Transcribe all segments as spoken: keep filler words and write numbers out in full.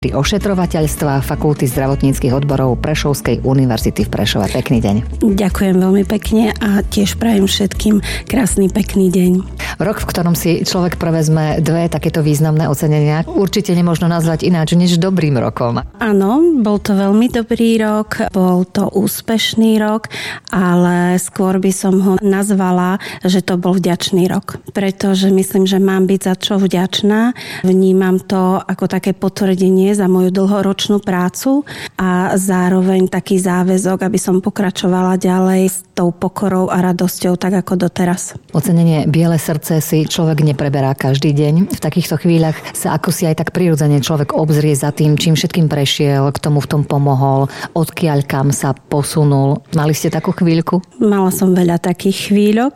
ošetrovateľstva Fakulty zdravotníckych odborov Prešovskej univerzity v Prešove. Pekný deň. Ďakujem veľmi pekne a tiež prajem všetkým krásny pekný deň. Rok, v ktorom si človek prevezme dve takéto významné ocenenia, určite nemožno nazvať ináč než dobrým rokom. Áno, bol to veľmi dobrý rok, bol to úspešný rok, ale skôr by som ho nazvala, že to bol vďačný rok. Pretože myslím, že mám byť za čo vďačná. Vnímam to ako také potvrdenie za moju dlhoročnú prácu a zároveň taký záväzok, aby som pokračovala ďalej s tou pokorou a radosťou, tak ako doteraz. Ocenenie Biele srdce si človek nepreberá každý deň. V takýchto chvíľach sa ako si aj tak prirodzene človek obzrie za tým, čím všetkým prešiel, k tomu v tom pomohol, odkiaľ kam sa posunul. Mali ste takú chvíľku? Mala som veľa takých chvíľok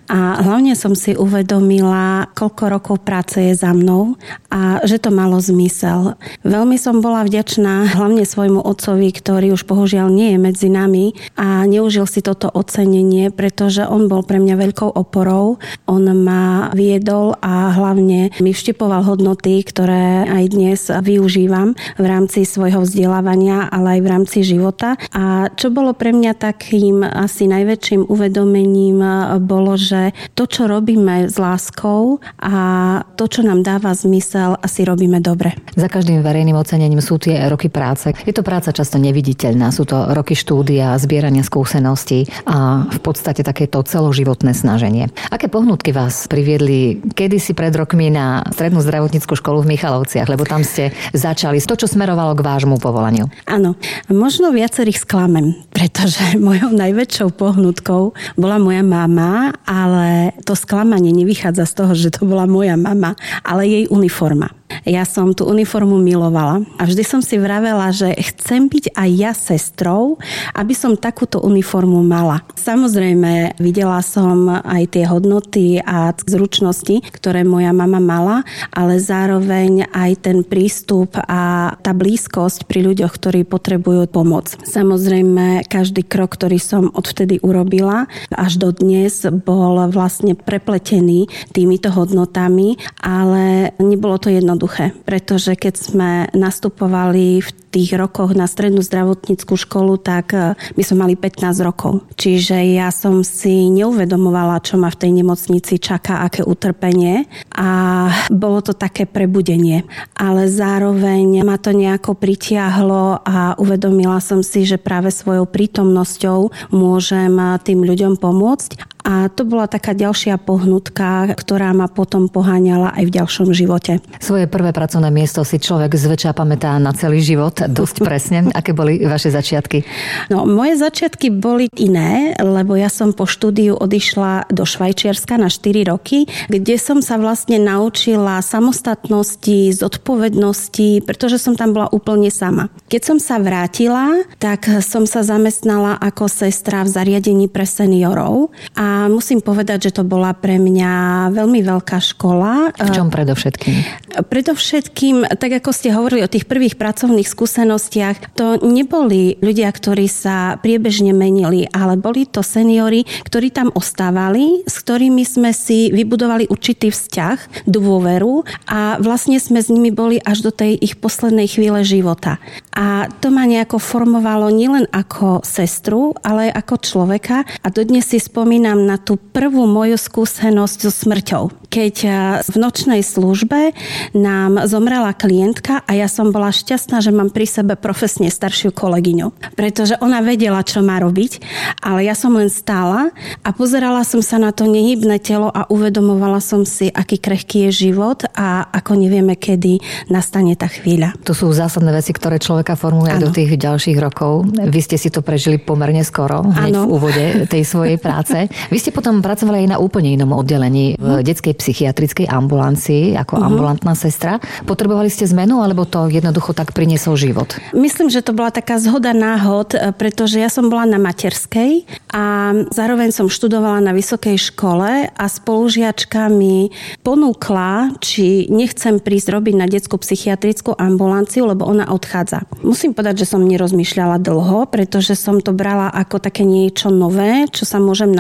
a hlavne som si uvedomila, koľko rokov práce je za mnou a že to malo zmysel. Veľmi som bola vďačná hlavne svojmu otcovi, ktorý už bohužiaľ nie je medzi nami a neužil si toto ocenenie, pretože on bol pre mňa veľkou oporou. On ma viedol a hlavne mi vštepoval hodnoty, ktoré aj dnes využívam v rámci svojho vzdelávania, ale aj v rámci života. A čo bolo pre mňa takým asi najväčším uvedomením bolo, že to, čo robíme s láskou a to, čo nám dáva zmysel, asi robíme dobre. Za každým verejným ocenením sú tie roky práce. Je to práca často neviditeľná, sú to roky štúdia, zbierania skúseností a v podstate takéto celoživotné snaženie. Aké pohnutky vás priviedli kedysi pred rokmi na strednú zdravotnícku školu v Michalovciach, lebo tam ste začali to, čo smerovalo k vášmu povolaniu? Áno, možno viacerých sklamem, pretože mojou najväčšou pohnutkou bola moja mama, ale to sklamanie nevychádza z toho, že to bola moja mama, ale jej uniforma. Ja som tú uniformu milovala a vždy som si vravela, že chcem byť aj ja sestrou, aby som takúto uniformu mala. Samozrejme, videla som aj tie hodnoty a zručnosti, ktoré moja mama mala, ale zároveň aj ten prístup a tá blízkosť pri ľuďoch, ktorí potrebujú pomoc. Samozrejme, každý krok, ktorý som odvtedy urobila, až do dnes bol vlastne prepletený týmito hodnotami, ale nebolo to jedno jednoduché, pretože keď sme nastupovali v tých rokoch na strednú zdravotnícku školu, tak my sme mali pätnásť rokov. Čiže ja som si neuvedomovala, čo ma v tej nemocnici čaká, aké utrpenie a bolo to také prebudenie. Ale zároveň ma to nejako pritiahlo a uvedomila som si, že práve svojou prítomnosťou môžem tým ľuďom pomôcť. A to bola taká ďalšia pohnutka, ktorá ma potom poháňala aj v ďalšom živote. Svoje prvé pracovné miesto si človek zväčša pamätá na celý život dosť presne. Aké boli vaše začiatky? No, moje začiatky boli iné, lebo ja som po štúdiu odišla do Švajčiarska na štyri roky, kde som sa vlastne naučila samostatnosti, zodpovednosti, pretože som tam bola úplne sama. Keď som sa vrátila, tak som sa zamestnala ako sestra v zariadení pre seniorov a A musím povedať, že to bola pre mňa veľmi veľká škola. V čom predovšetkým? Predovšetkým, tak ako ste hovorili o tých prvých pracovných skúsenostiach, to neboli ľudia, ktorí sa priebežne menili, ale boli to seniori, ktorí tam ostávali, s ktorými sme si vybudovali určitý vzťah, dôveru a vlastne sme s nimi boli až do tej ich poslednej chvíle života. A to ma nejako formovalo nielen ako sestru, ale aj ako človeka a dodnes si spomínam na tú prvú moju skúsenosť so smrťou. Keď v nočnej službe nám zomrela klientka a ja som bola šťastná, že mám pri sebe profesne staršiu kolegyňu. Pretože ona vedela, čo má robiť, ale ja som len stála a pozerala som sa na to nehybné telo a uvedomovala som si, aký krehký je život a ako nevieme, kedy nastane tá chvíľa. To sú zásadné veci, ktoré človeka formujú aj do tých ďalších rokov. Vy ste si to prežili pomerne skoro, hneď v úvode tej svojej práce. Vy ste potom pracovali aj na úplne inom oddelení v detskej psychiatrickej ambulancii ako uh-huh. ambulantná sestra. Potrebovali ste zmenu, alebo to jednoducho tak priniesol život? Myslím, že to bola taká zhoda náhod, pretože ja som bola na materskej a zároveň som študovala na vysokej škole a spolužiačka mi ponúkla, či nechcem prísť robiť na detskú psychiatrickú ambulanciu, lebo ona odchádza. Musím povedať, že som nerozmýšľala dlho, pretože som to brala ako také niečo nové, čo sa môžem naučiť.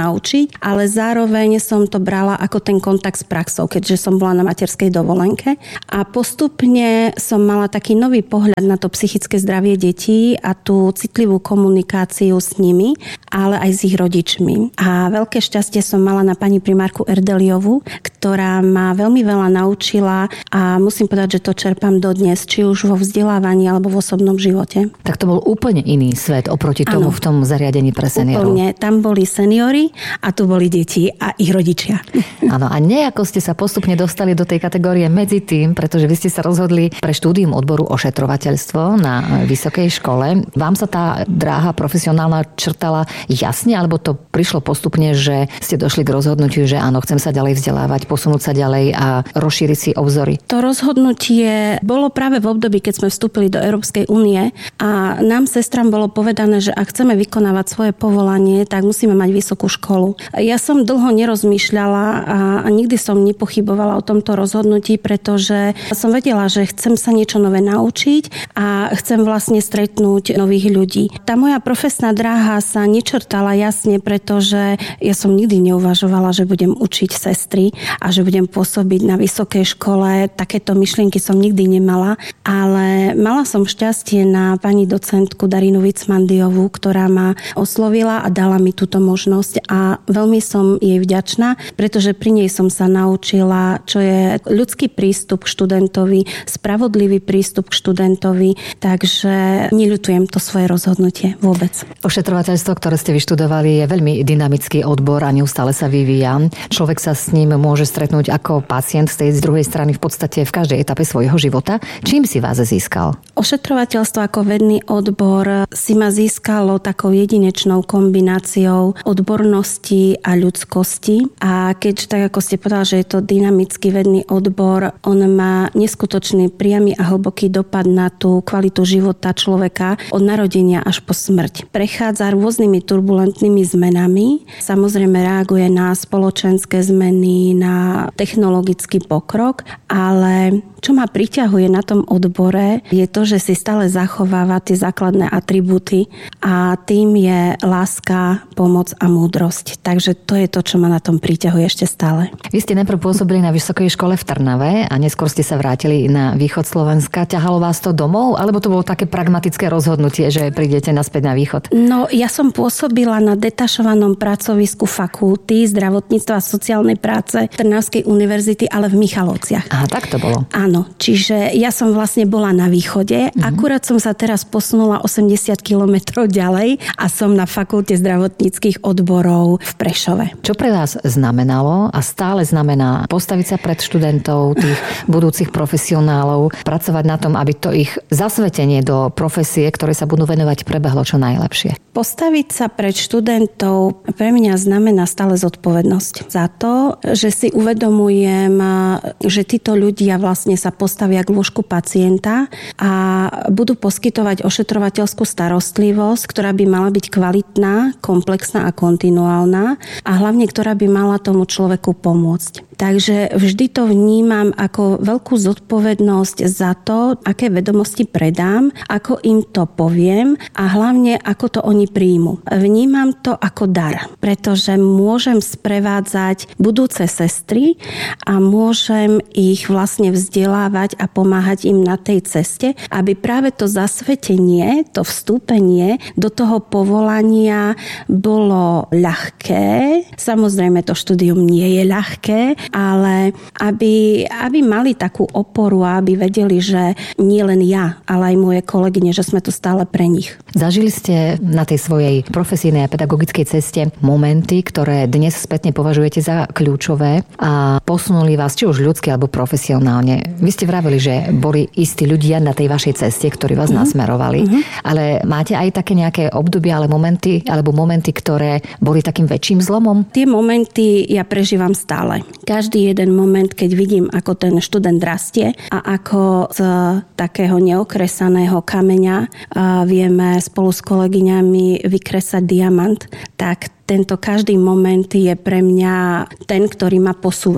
naučiť, ale zároveň som to brala ako ten kontakt s praxou, keďže som bola na materskej dovolenke. A postupne som mala taký nový pohľad na to psychické zdravie detí a tú citlivú komunikáciu s nimi, ale aj s ich rodičmi. A veľké šťastie som mala na pani primárku Erdeliovu, ktorá ma veľmi veľa naučila a musím povedať, že to čerpám dodnes, či už vo vzdelávaní alebo v osobnom živote. Tak to bol úplne iný svet oproti tomu, ano, v tom zariadení pre seniorov. Úplne. Tam boli seniori a tu boli deti a ich rodičia. Áno, a nejako ste sa postupne dostali do tej kategórie medzi tým, pretože vy ste sa rozhodli pre štúdium odboru ošetrovateľstvo na vysokej škole. Vám sa tá dráha profesionálna črtala jasne, alebo to prišlo postupne, že ste došli k rozhodnutiu, že áno, chcem sa ďalej vzdelávať, posunúť sa ďalej a rozšíriť si obzory? To rozhodnutie bolo práve v období, keď sme vstúpili do Európskej únie a nám sestram bolo povedané, že ak chceme vykonávať svoje povolanie, tak musíme mať vysokú školu. Ja som dlho nerozmýšľala a, a nikdy som nepochybovala o tomto rozhodnutí, pretože som vedela, že chcem sa niečo nové naučiť a chcem vlastne stretnúť nových ľudí. Tá moja profesná dráha sa nečrtala jasne, pretože ja som nikdy neuvažovala, že budem učiť sestry a že budem pôsobiť na vysokej škole. Takéto myšlienky som nikdy nemala, ale mala som šťastie na pani docentku Darinu Vicmandiovú, ktorá ma oslovila a dala mi túto možnosť a veľmi som jej vďačná, pretože pri nej som sa naučila, čo je ľudský prístup k študentovi, spravodlivý prístup k študentovi, takže neľutujem to svoje rozhodnutie vôbec. Ošetrovateľstvo, ktoré ste vyštudovali, je veľmi dynamický odbor a neustále sa vyvíja. Človek sa s ním môže stretnúť ako pacient z tej z druhej strany v podstate v každej etape svojho života. Čím si vás získal? Ošetrovateľstvo ako vedný odbor si ma získalo takou jedinečnou kombináciou odbornosti a ľudskosti. A keď, tak ako ste povedali, že je to dynamický vedný odbor, on má neskutočný priamy a hlboký dopad na tú kvalitu života človeka od narodenia až po smrť. Prechádza rôznymi turbulentnými zmenami. Samozrejme reaguje na spoločenské zmeny, na technologický pokrok, ale čo ma priťahuje na tom odbore, je to, že si stále zachováva tie základné atribúty a tým je láska, pomoc a múdrosť. Takže to je to, čo ma na tom priťahuje ešte stále. Vy ste najprv pôsobili na vysokej škole v Trnave a neskôr ste sa vrátili na východ Slovenska. Ťahalo vás to domov, alebo to bolo také pragmatické rozhodnutie, že prídete naspäť na východ? No, ja som pôsobila na detašovanom pracovisku fakulty zdravotníctva a sociálnej práce Trnavskej univerzity, ale v Michalovciach. Aha, tak to bolo. Áno, čiže ja som vlastne bola na východe, mm-hmm. akurát som sa teraz posunula osemdesiat kilometrov ďalej a som na fakulte zdravotníckych odborov v Prešove. Čo pre vás znamenalo a stále znamená postaviť sa pred študentov, tých budúcich profesionálov, pracovať na tom, aby to ich zasvetenie do profesie, ktoré sa budú venovať, prebehlo čo najlepšie? Postaviť sa pred študentov pre mňa znamená stále zodpovednosť za to, že si uvedomujem, že títo ľudia vlastne sa postavia k lôžku pacienta a budú poskytovať ošetrovateľskú starostlivosť, ktorá by mala byť kvalitná, komplexná a kontinuálna a hlavne, ktorá by mala tomu človeku pomôcť. Takže vždy to vnímam ako veľkú zodpovednosť za to, aké vedomosti predám, ako im to poviem a hlavne, ako to oni príjmu. Vnímam to ako dar, pretože môžem sprevádzať budúce sestry a môžem ich vlastne vzdelávať a pomáhať im na tej ceste, aby práve to zasvetenie, to vstúpenie do toho povolania bolo ľahké. Samozrejme, to štúdium nie je ľahké, ale aby, aby mali takú oporu a aby vedeli, že nie len ja, ale aj moje kolegyne, že sme tu stále pre nich. Zažili ste na tej svojej profesijnej a pedagogickej ceste momenty, ktoré dnes spätne považujete za kľúčové a posunuli vás či už ľudsky alebo profesionálne. Vy ste vravili, že boli istí ľudia na tej vašej ceste, ktorí vás mm-hmm. nasmerovali, mm-hmm. ale máte aj také nejaké obdobia ale momenty, alebo momenty, ktoré boli takým väčším zlomom? Tie momenty ja prežívam stále. Každý jeden moment, keď vidím, ako ten študent rastie a ako z takého neokresaného kameňa vieme spolu s kolegyňami vykresať diamant, tak tento každý moment je pre mňa ten, ktorý ma posúva.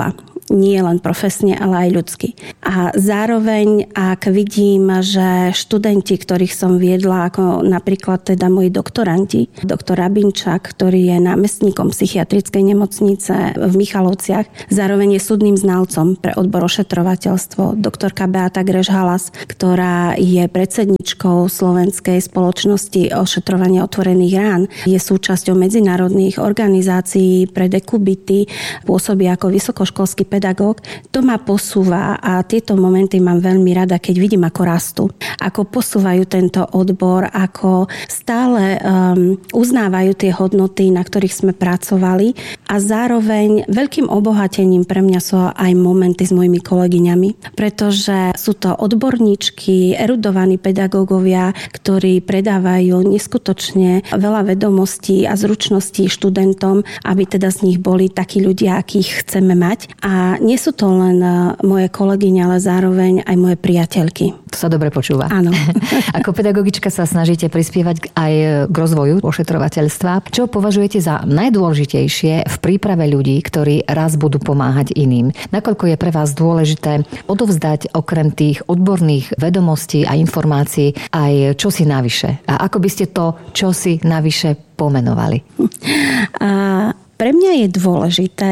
Nie len profesne, ale aj ľudsky. A zároveň, ak vidím, že študenti, ktorých som viedla, ako napríklad teda moji doktoranti, doktor Rabinčák, ktorý je námestníkom psychiatrickej nemocnice v Michalovciach, zároveň je súdnym znalcom pre odbor ošetrovateľstvo, doktorka Beata Greš-Halas, ktorá je predsedničkou Slovenskej spoločnosti ošetrovania otvorených rán, je súčasťou medzinárodných organizácií pre dekubity, pôsobí ako vysokoškolský pedagóg. To ma posúva a tieto momenty mám veľmi rada, keď vidím, ako rastú. Ako posúvajú tento odbor, ako stále um, uznávajú tie hodnoty, na ktorých sme pracovali a zároveň veľkým obohatením pre mňa sú aj momenty s mojimi kolegyňami, pretože sú to odborníčky, erudovaní pedagógovia, ktorí predávajú neskutočne veľa vedomostí a zručností študentom, aby teda z nich boli takí ľudia, akých chceme mať. A nie sú to len moje kolegyne, ale zároveň aj moje priateľky. To sa dobre počúva. Áno. Ako pedagogička sa snažíte prispievať aj k rozvoju ošetrovateľstva. Čo považujete za najdôležitejšie v príprave ľudí, ktorí raz budú pomáhať iným? Nakoľko je pre vás dôležité odovzdať okrem tých odborných vedomostí a informácií aj čosi navyše? A ako by ste to čosi navyše pomenovali? A pre mňa je dôležité,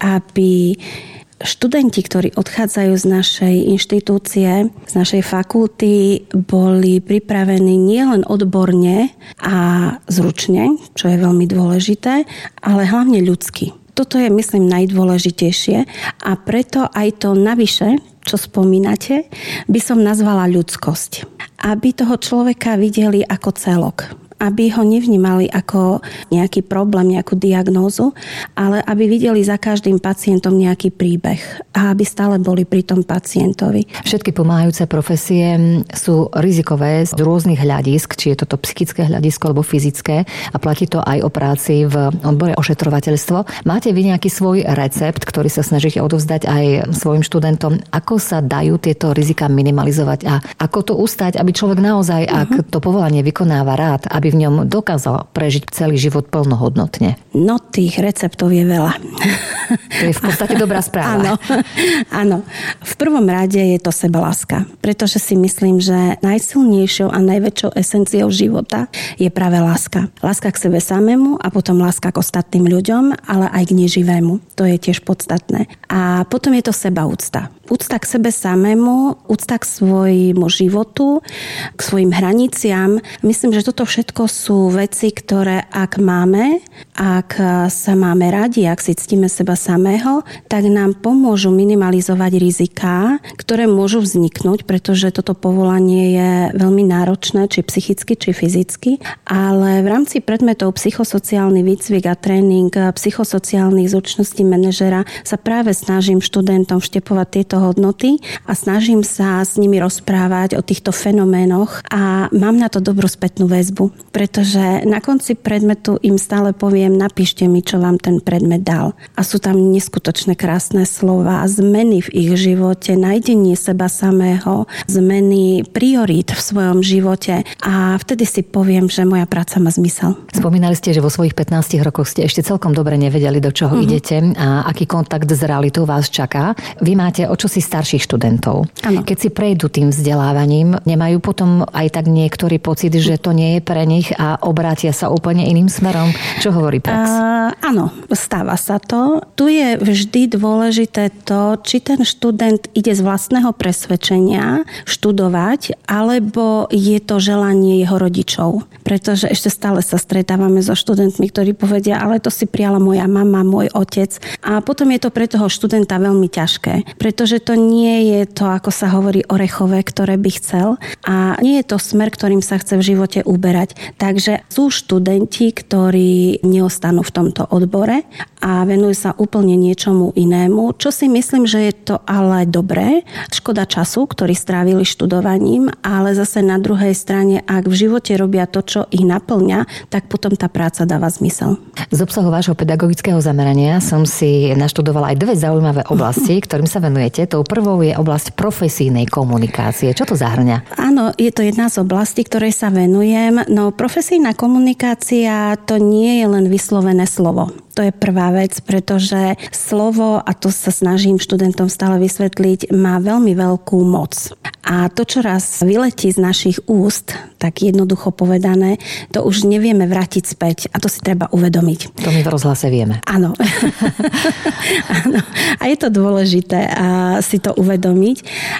aby študenti, ktorí odchádzajú z našej inštitúcie, z našej fakulty, boli pripravení nielen odborne a zručne, čo je veľmi dôležité, ale hlavne ľudsky. Toto je, myslím, najdôležitejšie a preto aj to navyše, čo spomínate, by som nazvala ľudskosť. Aby toho človeka videli ako celok. Aby ho nevnímali ako nejaký problém, nejakú diagnózu, ale aby videli za každým pacientom nejaký príbeh a aby stále boli pri tom pacientovi. Všetky pomáhajúce profesie sú rizikové z rôznych hľadisk, či je toto psychické hľadisko alebo fyzické a platí to aj o práci v odbore ošetrovateľstvo. Máte vy nejaký svoj recept, ktorý sa snažíte odovzdať aj svojim študentom? Ako sa dajú tieto rizika minimalizovať a ako to ustať, aby človek naozaj, uh-huh. ak to povolanie vykonáva rád, aby v ňom dokázal prežiť celý život plnohodnotne? No, tých receptov je veľa. To je v podstate dobrá správa. Áno, áno. V prvom rade je to sebaláska, pretože si myslím, že najsilnejšou a najväčšou esenciou života je práve láska. Láska k sebe samému a potom láska k ostatným ľuďom, ale aj k neživému. To je tiež podstatné. A potom je to sebaúcta. Úcta k sebe samému, úcta k svojmu životu, k svojim hraniciam. Myslím, že toto všetko sú veci, ktoré ak máme, ak sa máme radi, ak si ctíme seba samého, tak nám pomôžu minimalizovať riziká, ktoré môžu vzniknúť, pretože toto povolanie je veľmi náročné, či psychicky, či fyzicky. Ale v rámci predmetov psychosociálny výcvik a tréning psychosociálnych zručností manažera sa práve snažím študentom vštepovať tieto hodnoty a snažím sa s nimi rozprávať o týchto fenoménoch a mám na to dobrú spätnú väzbu, pretože na konci predmetu im stále poviem, napíšte mi, čo vám ten predmet dal. A sú tam neskutočne krásne slova, zmeny v ich živote, nájdenie seba samého, zmeny priorít v svojom živote a vtedy si poviem, že moja práca má zmysel. Spomínali ste, že vo svojich pätnástich rokoch ste ešte celkom dobre nevedeli, do čoho uh-huh. idete a aký kontakt s realitou vás čaká. Vy máte o čosi starších študentov. Ano. Keď si prejdú tým vzdelávaním, nemajú potom aj tak niektorý pocit, že to nie je pre nich a obrátia sa úplne iným smerom? Čo hovorí prax? Uh, áno, stáva sa to. Tu je vždy dôležité to, či ten študent ide z vlastného presvedčenia študovať, alebo je to želanie jeho rodičov. Pretože ešte stále sa stretávame so študentmi, ktorí povedia, ale to si prijala moja mama, môj otec. A potom je to pre toho študenta veľmi ťažké, pretože to nie je to, ako sa hovorí, orechové, ktoré by chcel a nie je to smer, ktorým sa chce v živote uberať. Takže sú študenti, ktorí neostanú v tomto odbore a venujú sa úplne niečomu inému, čo si myslím, že je to ale dobré. Škoda času, ktorý strávili študovaním, ale zase na druhej strane, ak v živote robia to, čo ich naplňa, tak potom tá práca dáva zmysel. Z obsahu vášho pedagogického zamerania som si naštudovala aj dve zaujímavé oblasti, ktorým sa venujete. Tou prvou je oblasť profesijnej komunikácie. Čo to zahŕňa? Áno, je to jedna z oblastí, ktorej sa venujem. No profesijná komunikácia to nie je len vyslovené slovo. To je prvá vec, pretože slovo, a to sa snažím študentom stále vysvetliť, má veľmi veľkú moc. A to, čo raz vyletí z našich úst, tak jednoducho povedané, to už nevieme vrátiť späť a to si treba uvedomiť. To my v rozhlase vieme. Áno. Áno. A je to dôležité si to uvedomiť.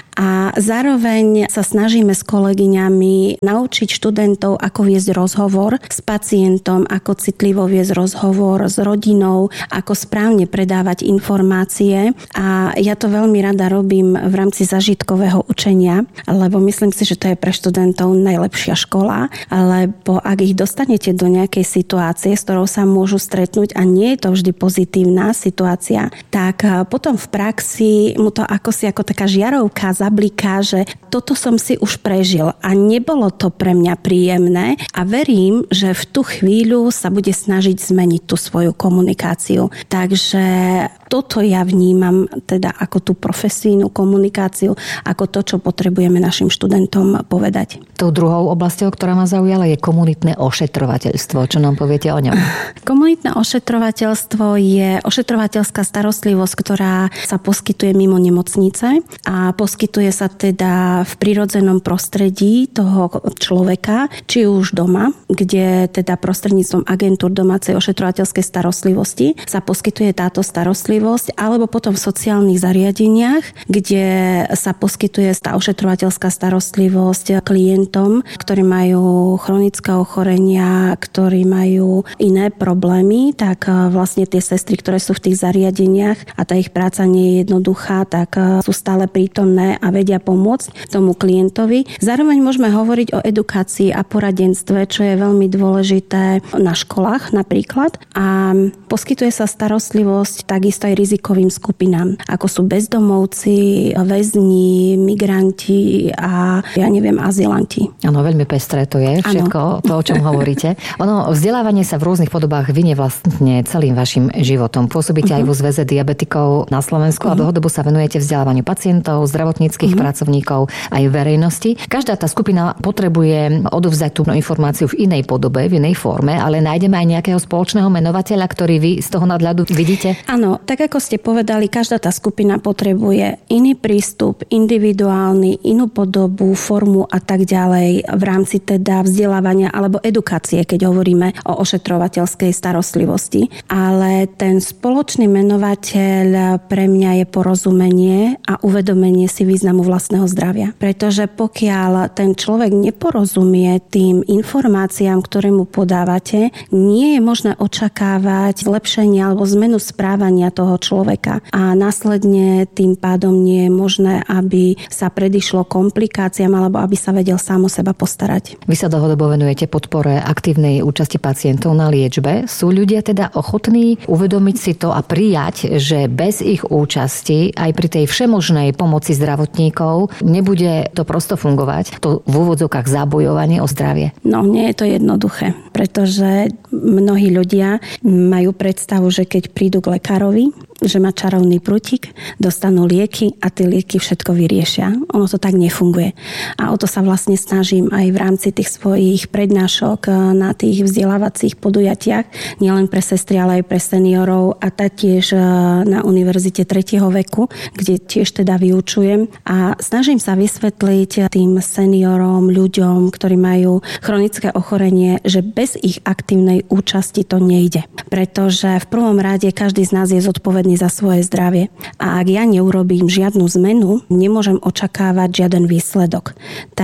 A zároveň sa snažíme s kolegyňami naučiť študentov, ako viesť rozhovor s pacientom, ako citlivo viesť rozhovor s rodinou, ako správne predávať informácie. A ja to veľmi rada robím v rámci zažitkového učenia, lebo myslím si, že to je pre študentov najlepšia škola, lebo ak ich dostanete do nejakej situácie, s ktorou sa môžu stretnúť a nie je to vždy pozitívna situácia, tak potom v praxi mu to ako si ako taká žiarovka zabliká, že toto som si už prežil a nebolo to pre mňa príjemné a verím, že v tú chvíľu sa bude snažiť zmeniť tú svoju komunikáciu. Takže toto ja vnímam teda ako tú profesijnú komunikáciu, ako to, čo potrebujeme našim študentom povedať. Tou druhou oblasťou, ktorá ma zaujala, je komunitné ošetrovateľstvo. Čo nám poviete o ňom? Komunitné ošetrovateľstvo je ošetrovateľská starostlivosť, ktorá sa poskytuje mimo nemocnice a poskytuje sa teda v prirodzenom prostredí toho človeka, či už doma, kde teda prostredníctvom agentúr domácej ošetrovateľskej starostlivosti sa poskytuje táto starostlivosť, alebo potom v sociálnych zariadeniach, kde sa poskytuje tá ošetrovateľská starostlivosť klientom, ktorí majú chronické ochorenia, ktorí majú iné problémy, tak vlastne tie sestry, ktoré sú v tých zariadeniach a tá ich práca nie je jednoduchá, tak sú stále prítomné a vedia pomôcť tomu klientovi. Zároveň môžeme hovoriť o edukácii a poradenstve, čo je veľmi dôležité na školách napríklad. A poskytuje sa starostlivosť takisto aj rizikovým skupinám, ako sú bezdomovci, väzni, migranti a ja neviem, azylanti. Áno, veľmi pestré to je všetko, ano. To, o čom hovoríte. Ono, vzdelávanie sa v rôznych podobách vynie vlastne celým vašim životom. Pôsobíte uh-huh. aj vo Zväze diabetikov na Slovensku uh-huh. a dlhodobo sa venujete vzdelávaniu pacientov, zdravotníckych uh-huh. pracovníkov aj verejnosti. Každá tá skupina potrebuje odovzdať tú informáciu v inej podobe, v inej forme, ale nájdeme aj nejakého spoločného menovateľa, ktorý vy z toho nadhľadu vidíte? Áno, tak ako ste povedali, každá tá skupina potrebuje iný prístup, individuálny, inú podobu, formu a tak ďalej v rámci teda vzdelávania alebo edukácie, keď hovoríme o ošetrovateľskej starostlivosti. Ale ten spoločný menovateľ pre mňa je porozumenie a uvedomenie si významu vlastného zdravia. Pretože pokiaľ ten človek neporozumie tým informáciám, ktoré mu podávate, nie je možné očakávať zlepšenie alebo zmenu správania toho človeka. A následne tým pádom nie je možné, aby sa predišlo komplikáciám alebo aby sa vedel sám o seba postarať. Vy sa dlhodobo venujete podpore aktívnej účasti pacientov na liečbe. Sú ľudia teda ochotní uvedomiť si to a prijať, že bez ich účasti aj pri tej všemožnej pomoci zdravotníkov nebude to prosto fungovať, to v úvodzovkách zabojovanie o zdravie? No, nie je to jednoduché, pretože mnohí ľudia majú predstavu, že keď prídu k lekárovi, že má čarovný prútik, dostanú lieky a tie lieky všetko vyriešia. Ono to tak nefunguje. A o to sa vlastne snažím aj v rámci tých svojich prednášok na tých vzdelávacích podujatiach, nielen pre sestry, ale aj pre seniorov a taktiež na univerzite tretieho veku, kde tiež teda vyučujem. A snažím sa vysvetliť tým seniorom, ľuďom, ktorí majú chronické ochorenie, že bez ich aktívnej účasti to nejde. Pretože v prvom rade každý z nás je zodpovedný za svoje zdravie. A ak ja neurobím žiadnu zmenu, nemôžem očakávať žiaden výsledok.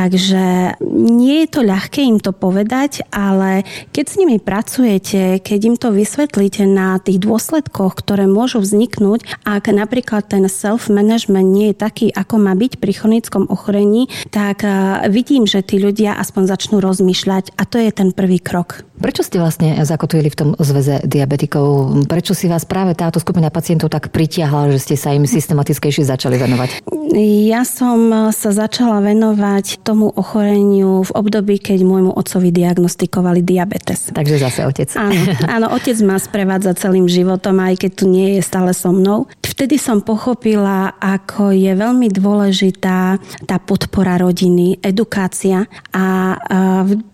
Takže nie je to ľahké im to povedať, ale keď s nimi pracujete, keď im to vysvetlíte na tých dôsledkoch, ktoré môžu vzniknúť, ak napríklad ten self-management nie je taký, ako má byť pri chronickom ochorení, tak vidím, že tí ľudia aspoň začnú rozmýšľať a to je ten prvý krok. Prečo ste vlastne zakotvili v tom Zväze diabetikov? Prečo si vás práve táto skupina pacientov tak pritiahla, že ste sa im systematickejšie začali venovať? Ja som sa začala venovať tomu ochoreniu v období, keď môjmu otcovi diagnostikovali diabetes. Takže zase otec. Áno, áno, otec ma sprevádza celým životom, aj keď tu nie je stále so mnou. Vtedy som pochopila, ako je veľmi dôležitá tá podpora rodiny, edukácia a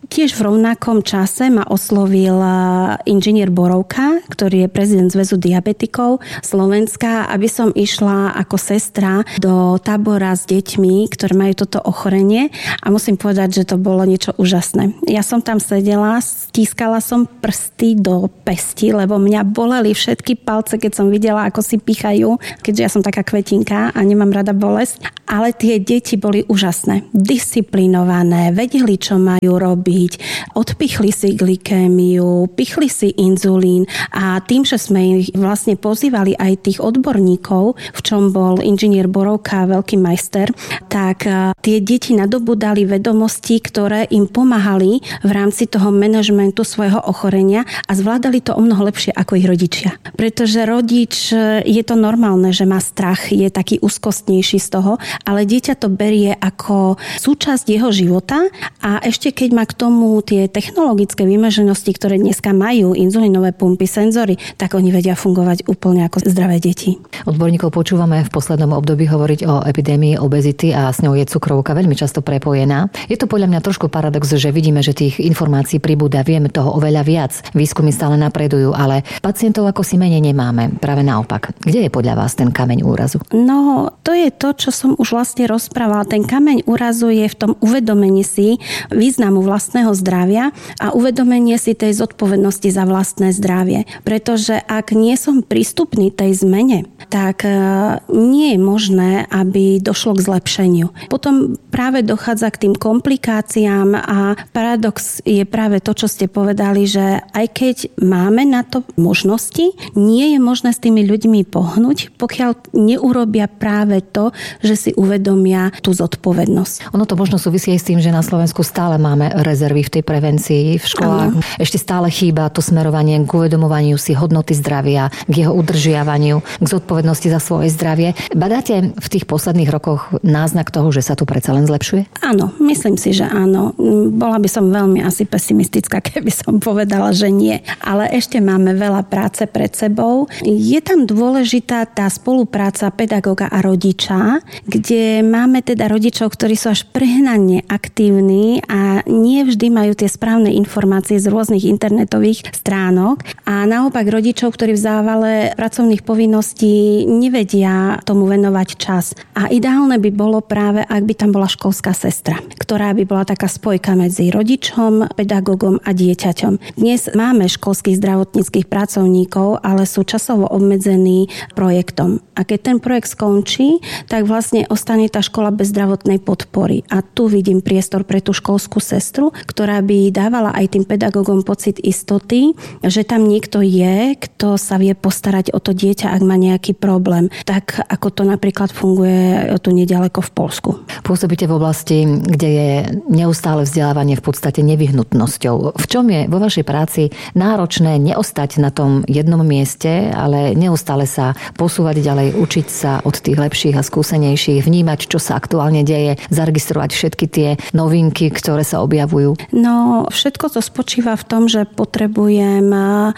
Tiež v rovnakom čase ma oslovil inžinier Borovka, ktorý je prezident Zväzu diabetikov Slovenska, aby som išla ako sestra do tábora s deťmi, ktoré majú toto ochorenie a musím povedať, že to bolo niečo úžasné. Ja som tam sedela, stískala som prsty do pesti, lebo mňa boleli všetky palce, keď som videla, ako si pichajú, keďže ja som taká kvetinka a nemám rada bolesť. Ale tie deti boli úžasné, disciplinované, vedeli, čo majú robiť, odpichli si glykémiu, pichli si inzulín a tým, že sme ich vlastne pozývali aj tých odborníkov, v čom bol inžinier Borovka veľký majster, tak tie deti nadobudali vedomosti, ktoré im pomáhali v rámci toho manažmentu svojho ochorenia a zvládali to o mnoho lepšie ako ich rodičia. Pretože rodič, je to normálne, že má strach, je taký úzkostnejší z toho, ale dieťa to berie ako súčasť jeho života a ešte keď má k tomu tie technologické vymoženosti, ktoré dneska majú, inzulínové pumpy, senzory, tak oni vedia fungovať úplne ako zdravé deti. Odborníkov počúvame v poslednom období hovoriť o epidémii obezity a s ňou je cukrovka veľmi často prepojená. Je to podľa mňa trošku paradox, že vidíme, že tých informácií pribúda, vieme toho oveľa viac. Výskumy stále napredujú, ale pacientov ako si menej nemáme. Práve naopak. Kde je podľa vás ten kameň úrazu? No, to je to, čo som už vlastne rozprávala. Ten kameň úrazu je v tom uvedomení si významu vlastného zdravia a uvedomenie si tej zodpovednosti za vlastné zdravie. Pretože ak nie som prístupný tej zmene, tak nie je možné, aby došlo k zlepšeniu. Potom práve dochádza k tým komplikáciám a paradox je práve to, čo ste povedali, že aj keď máme na to možnosti, nie je možné s tými ľuďmi pohnúť, pokiaľ neurobia práve to, že si uvedomia tú zodpovednosť. Ono to možno súvisí aj s tým, že na Slovensku stále máme rezervy v tej prevencii, v školách. Ano. Ešte stále chýba to smerovanie k uvedomovaniu si hodnoty zdravia, k jeho udržiavaniu, k zodpovednosti za svoje zdravie. Badáte v tých posledných rokoch náznak toho, že sa to predsa len zlepšuje? Áno, myslím si, že áno. Bola by som veľmi asi pesimistická, keby som povedala, že nie. Ale ešte máme veľa práce pred sebou. Je tam dôležitá tá spolupráca pedagóga a rodiča, kde máme teda rodičov, ktorí sú až prehnane aktívni a nie vždy majú tie správne informácie z rôznych internetových stránok a naopak rodičov, ktorí v závale pracovných povinností nevedia tomu venovať čas. A ideálne by bolo práve, ak by tam bola školská sestra, ktorá by bola taká spojka medzi rodičom, pedagógom a dieťaťom. Dnes máme školských zdravotníckych pracovníkov, ale sú časovo obmedzení projektom. A keď ten projekt skončí, tak vlastne ostane tá škola bez zdravotnej podpory. A tu vidím priestor pre tú školskú sestru, ktorá by dávala aj tým pedagógom pocit istoty, že tam niekto je, kto sa vie postarať o to dieťa, ak má nejaký problém. Tak ako to napríklad funguje tu nedaleko v Poľsku. Pôsobíte v oblasti, kde je neustále vzdelávanie v podstate nevyhnutnosťou. V čom je vo vašej práci náročné neostať na tom jednom mieste, ale neustále sa posúvať ďalej, učiť sa od tých lepších a skúsenejších, vnímať, čo sa aktuálne deje, zaregistrovať všetky tie novinky, ktoré sa objavujú? No, všetko to spočíva v tom, že potrebujem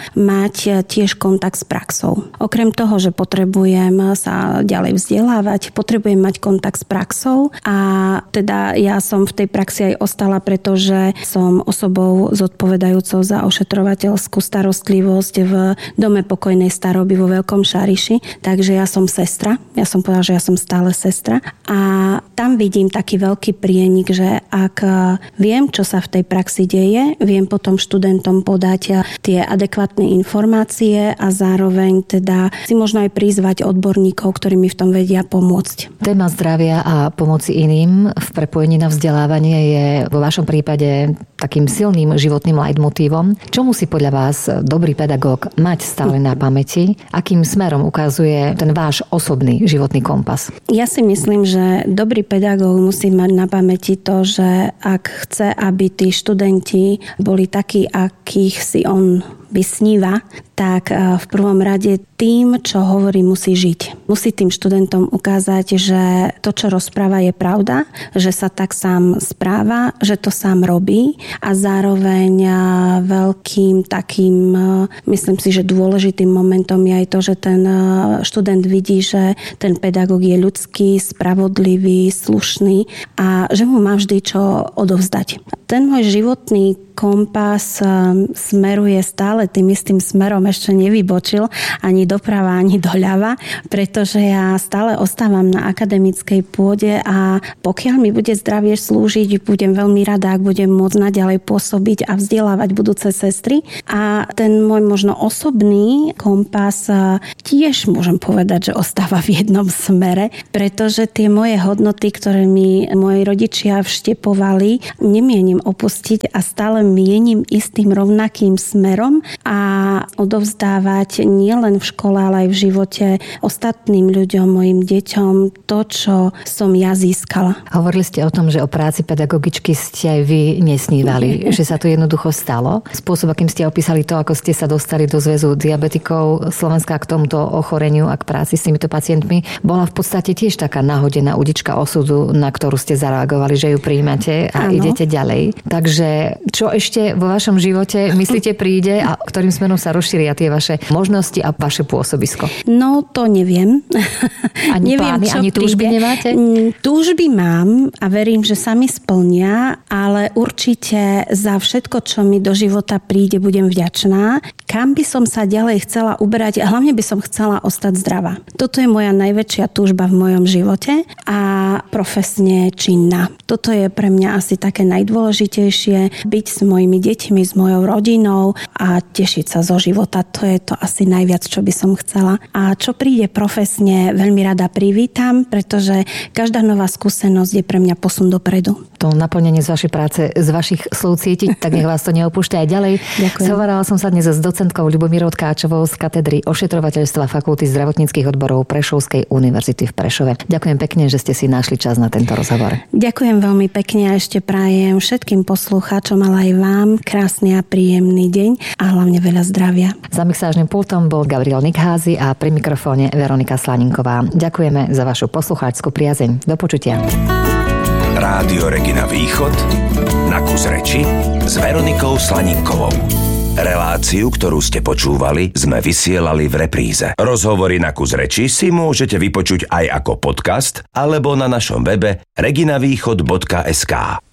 mať tiež kontakt s praxou. Okrem toho, že potrebujem sa ďalej vzdelávať, potrebujem mať kontakt s praxou a teda ja som v tej praxi aj ostala, pretože som osobou zodpovedajúcou za ošetrovateľskú starostlivosť v Dome pokojnej staroby vo Veľkom Šariši, takže ja som sestra. Ja som povedala, že ja som stále sestra a tam vidím taký veľký prienik, že ak viem, čo sa v tej praxi deje, viem potom študentom podať tie adekvátne informácie a zároveň teda si možno aj prizvať odborníkov, ktorí mi v tom vedia pomôcť. Téma zdravia a pomoci iným v prepojení na vzdelávanie je vo vašom prípade takým silným životným leitmotívom. Čo musí podľa vás dobrý pedagóg mať stále na pamäti? Akým smerom ukazuje ten váš osobný životný kompas? Ja si myslím, že dobrý pedagóg musí mať na pamäti to, že ak chce, aby tí študenti boli takí, akých si on vysníva, tak v prvom rade tým, čo hovorí, musí žiť. Musí tým študentom ukázať, že to, čo rozpráva, je pravda, že sa tak sám správa, že to sám robí a zároveň veľkým takým, myslím si, že dôležitým momentom je aj to, že ten študent vidí, že ten pedagóg je ľudský, spravodlivý, slušný a že mu má vždy čo odovzdať. Ten môj životný kompas smeruje stále tým istým smerom, ešte nevybočil ani doprava, ani doľava, pretože ja stále ostávam na akademickej pôde a pokiaľ mi bude zdravie slúžiť, budem veľmi rada, ak budem môcť naďalej pôsobiť a vzdelávať budúce sestry. A ten môj možno osobný kompas tiež môžem povedať, že ostáva v jednom smere, pretože tie moje hodnoty, ktoré mi moji rodičia vštepovali, nemienim opustiť a stále mienim istým rovnakým smerom a odovzdávať nielen v škole, ale aj v živote ostatným ľuďom, mojim deťom to, čo som ja získala. Hovorili ste o tom, že o práci pedagogičky ste aj vy nesnívali, že sa to jednoducho stalo. Spôsob, akým ste opísali to, ako ste sa dostali do Zväzu diabetikov Slovenska k tomuto ochoreniu a k práci s týmito pacientmi, bola v podstate tiež taká nahodená udička osudu, na ktorú ste zareagovali, že ju prijímate a ano. Idete ďalej. Takže čo ešte vo vašom živote myslíte príde a ktorým smerom sa rozšíria tie vaše možnosti a vaše pôsobisko? No, to neviem. Ani neviem, plány, ani túžby príde. Nemáte? Túžby mám a verím, že sa mi splnia, ale určite za všetko, čo mi do života príde, budem vďačná. Kam by som sa ďalej chcela uberať? Hlavne by som chcela ostať zdravá. Toto je moja najväčšia túžba v mojom živote a profesne činná. Toto je pre mňa asi také najdôležitejšie. Byť s mojimi deťmi, s mojou rodinou a tešiť sa zo života. To je to asi najviac, čo by som chcela. A čo príde profesne, veľmi rada privítam, pretože každá nová skúsenosť je pre mňa posun dopredu. To naplnenie z vašej práce, z vašich slov cítiť, tak nech vás to neopúšťa aj ďalej. Ďakujem. Zhovorala som sa dnes s docentkou Ľubomírou Tkáčovou z katedry ošetrovateľstva Fakulty zdravotníckych odborov Prešovskej univerzity v Prešove. Ďakujem pekne, že ste si našli čas na tento rozhovor. Ďakujem veľmi pekne a ešte prajem všetkým poslucháčom, ale aj vám krásny a príjemný deň a hlavne veľa zdravia. Za mixážnym pultom bol Gabriel Nikházy a pri mikrofóne Veronika Slaninková. Ďakujeme za vašu poslucháčskú priazeň. Do počutia. Rádio Regina Východ na kus reči s Veronikou Slaninkovou. Reláciu, ktorú ste počúvali, sme vysielali v repríze. Rozhovory na kus reči si môžete vypočuť aj ako podcast alebo na našom webe reginavýchod bodka es ká.